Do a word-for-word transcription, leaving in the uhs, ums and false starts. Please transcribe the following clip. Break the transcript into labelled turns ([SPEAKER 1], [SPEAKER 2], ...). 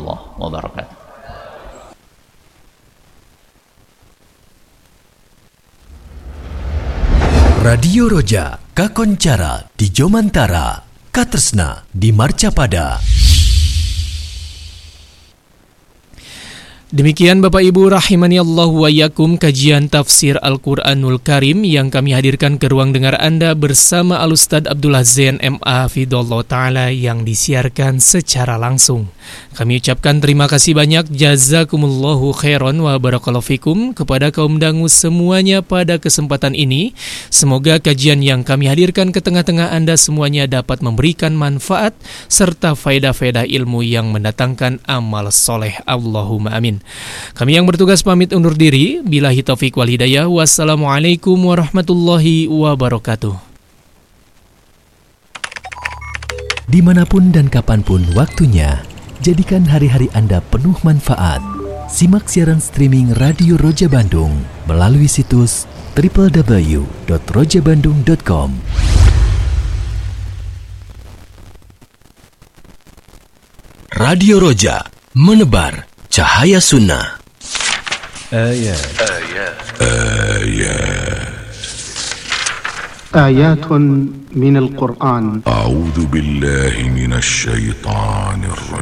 [SPEAKER 1] warahmatullahi wabarakatuh.
[SPEAKER 2] Radio Roja, Kakoncara di Jomantara, Katresna di Marcapada.
[SPEAKER 3] Demikian Bapak Ibu rahimani Allah wa yakum, kajian tafsir Al-Quranul Karim yang kami hadirkan ke ruang dengar Anda bersama Al-Ustadz Abdullah Zain M A Hafidhullah Ta'ala yang disiarkan secara langsung. Kami ucapkan terima kasih banyak, jazakumullahu khairan wa barakallahu fikum kepada kaum dangu semuanya pada kesempatan ini. Semoga kajian yang kami hadirkan ke tengah-tengah Anda semuanya dapat memberikan manfaat serta faedah-faedah ilmu yang mendatangkan amal soleh. Allahumma amin. Kami yang bertugas pamit undur diri. Billahi taufik wal hidayah. Wassalamualaikum warahmatullahi wabarakatuh.
[SPEAKER 2] Dimanapun dan kapanpun waktunya, jadikan hari-hari Anda penuh manfaat. Simak siaran streaming Radio Roja Bandung melalui situs double-u double-u double-u dot roja bandung dot com. Radio Roja, menebar cahaya sunnah.
[SPEAKER 4] Ayat.
[SPEAKER 5] Ayat.
[SPEAKER 4] Ayat.
[SPEAKER 5] آيات من القرآن.
[SPEAKER 4] أعوذ بالله من الشيطان الرجيم.